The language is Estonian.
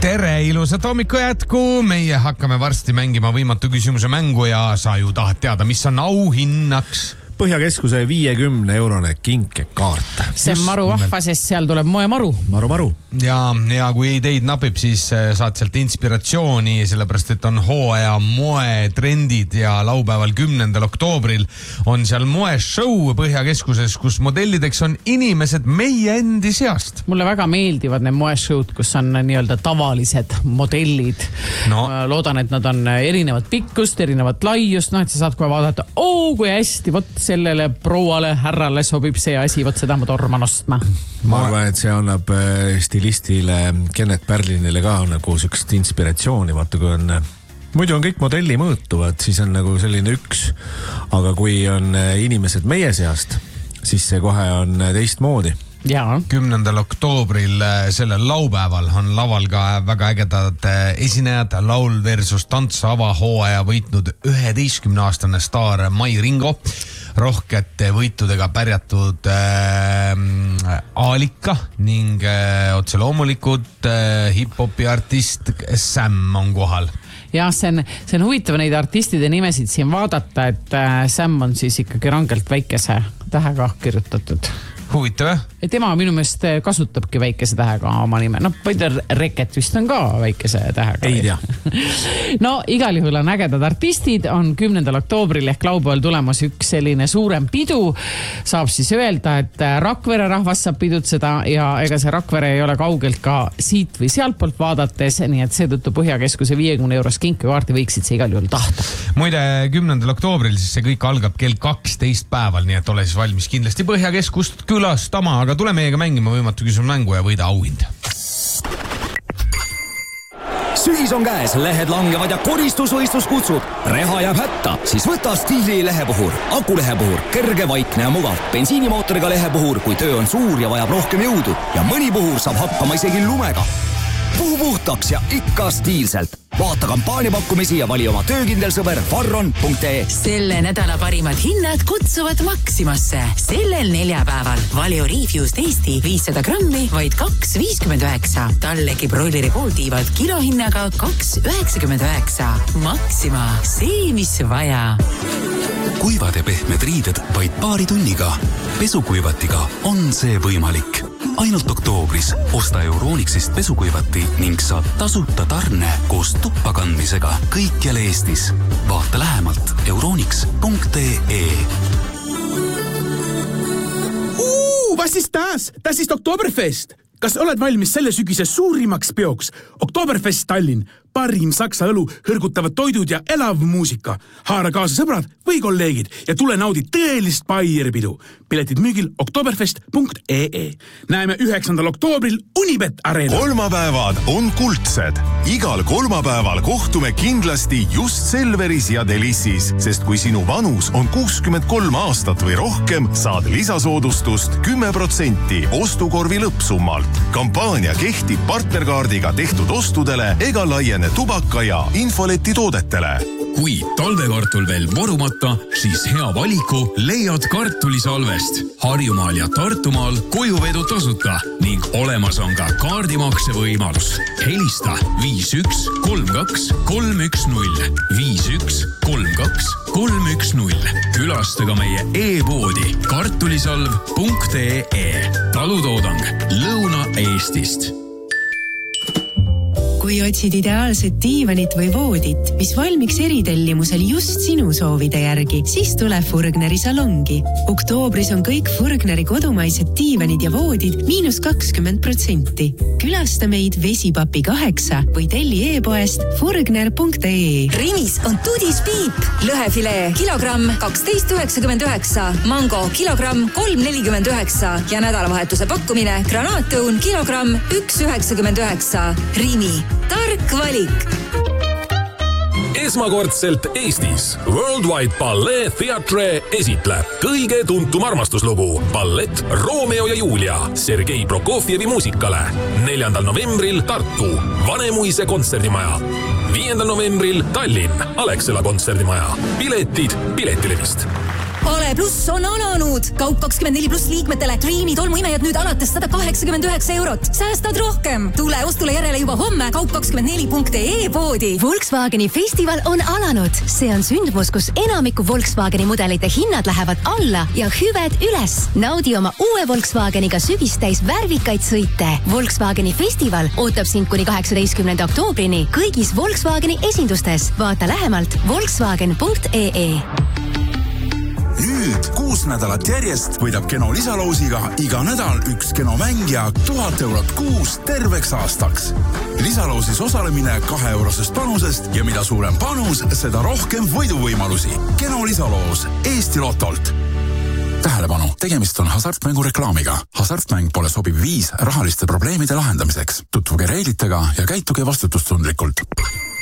Tere, ilusat hommiku jätku! Meie hakkame varsti mängima võimatu küsimuse mängu ja sa ju tahad teada, mis on auhinnaks. Põhjakeskuse 50-eurone kinkekaart. See on maru vahva, sest seal tuleb moemaru. Maru. Ja kui teid napib, siis saad sealt inspiratsiooni, sellepärast et on hooaja moetrendid ja laupäeval 10. oktoobril on seal moeshow Põhjakeskuses, kus modellideks on inimesed meie endi seast. Mulle väga meeldivad need moeshowd, kus on nii-öelda tavalised modellid. No. Loodan, et nad on erinevat pikkust, erinevat laiust, et sa saad kohe vaadata, kui hästi, vot sellele prouale, härrale sobib see asi, vot seda ma torman ostma. Ma arvan, et see annab stilistile Kenneth Berlinile ka nagu sükst inspiratsiooni, vaata kui on muidu on kõik modelli mõõtuvad, siis on nagu selline üks, aga kui on inimesed meie seast, siis see kohe on teistmoodi. Ja. 10. oktoobril sellel laupäeval on laval ka väga ägedad esinejad, laul versus tants avahooaja võitnud 11-aastane staar Mai Ringo, rohkete võitudega pärjatud Aalika ning otse loomulikult hip-hopi artist Sam on kohal. Ja, see on huvitav neid artistide nimesid siin vaadata, et Sam on siis ikkagi rangelt väikese tähega kirjutatud. Huvitav, ja tema minu meelest kasutabki väikese tähega oma nime. Reket vist on ka väikese tähega. Ei tea. No, igal juhul on ägedad artistid, on 10. oktoobril ehk laupäeval tulemas üks selline suurem pidu. Saab siis öelda, et Rakvere rahvas saab pidutseda ja ega see Rakvere ei ole kaugelt ka siit või sealt poolt vaadates, nii et seetõttu Põhjakeskuse 50 euros kinkekaarti võiksid see igal juhul tahta. Muide, 10. oktoobril siis see kõik algab kell 12 päeval, nii et ole siis valmis kindlasti Põhjakeskust külastama, aga tule meiega mängima võimatu küsimuse mängu ja võida auhind. Sügis on käes, lehed langevad ja koristusvõistlus kutsub. Reha jääb hätta, siis võta Stiili lehepuhur. Akulehepuhur, kerge, vaikne ja mugav. Bensiinimootoriga lehepuhur, kui töö on suur ja vajab rohkem jõudu. Ja mõni puhur saab hakkama isegi lumega. Puhu puhtaks ja ikka stiilselt. Vaata kampaaniapakkumisi ja vali oma töökindel sõber farron.ee. Selle nädala parimad hinnad kutsuvad Maximasse. Sellel neljapäeval Valio Refused Eesti 500 grammi vaid 2,59. Tallegi broileri pooltiivad kilohinnaga 2,99. Maxima, see mis vaja. Kuivad ja pehmed riided vaid paari tunniga. Pesukuivatiga on see võimalik. Ainult oktoobris osta Euronixist pesukuivati ning saad tasuta tarne koos tuppakandmisega kõikjal Eestis. Vaata lähemalt euronix.ee. Was ist das? Das ist Oktoberfest. Kas oled valmis selle sügise suurimaks peoks? Oktoberfest Tallinn. Parim saksa õlu, hõrgutavad toidud ja elav muusika. Haara kaasa sõbrad või kolleegid ja tule naudi tõelist Baierpidu. Piletid müügil oktoberfest.ee. Näeme 9. oktoobril Unibet Arena. Kolmapäevad on kuldsed. Igal kolmapäeval kohtume kindlasti just Selveris ja Delissis, sest kui sinu vanus on 63 aastat või rohkem, saad lisasoodustust 10% ostukorvi lõppsummalt. Kampaania kehtib partnerkaardiga tehtud ostudele ega laiene tubaka ja infoleti toodetele. Kui talvekartul veel varumata, siis hea valiku leiad kartulisalvest. Harjumaal ja Tartumaal kojuvedu tasuta ning olemas on ka kaardimakse võimalus. Helista 5132 310 5132 310. Külastaga meie e-poodi kartulisalv.ee. Talutoodang Lõuna-Eestist. Kui otsid ideaalset diivanit või voodit, mis valmiks eritellimusel just sinu soovide järgi, siis tule Furgneri salongi. Oktoobris on kõik Furgneri kodumaised diivanid ja voodid -20%. Külasta meid Vesipapi 8 või telli e-poest furgner.ee. Rimis on Tudis piip. Lõhefilee kilogramm 12,99, mango kilogramm 3,49 ja nädalavahetuse pakkumine granaatõun kilogramm 1,99. Rimi. Tark valik. Esmakordselt Eestis Worldwide Ballet Theatre esitleb kõige tuntum armastuslugu ballett Romeo ja Julia Sergei Prokofjevi muusikale 4. novembril Tartu Vanemuise kontserdimaja, 5. novembril Tallinn Alexela kontserdimaja. Piletid Piletilevist. Ale Pluss on alanud. Kaup 24 pluss liikmetele. Dreami tolmuimejad nüüd alates 189 €. Säästad rohkem. Tule ostule järele juba homme kaup24.ee poodi. Volkswageni festival on alanud. See on sündmus, kus enamiku Volkswageni mudelite hinnad lähevad alla ja hüved üles. Naudi oma uue Volkswageniga sügistäis värvikaid sõite. Volkswageni festival ootab sind kuni 18. oktoobrini kõigis Volkswageni esindustes. Vaata lähemalt volkswagen.ee. Nüüd 6 nädalat järjest võidab Keno lisalausiga iga nädal üks Keno mängija 1000 € kuus terveks aastaks. Lisalausis osalemine 2 eurosest panusest ja mida suurem panus, seda rohkem võiduvõimalusi. Keno lisaloos Eesti Lotolt. Tähelepanu, tegemist on hasartmängu reklaamiga. Hasartmäng pole sobiv viis rahaliste probleemide lahendamiseks. Tutvuge reeglitega ja käituge vastutustundlikult.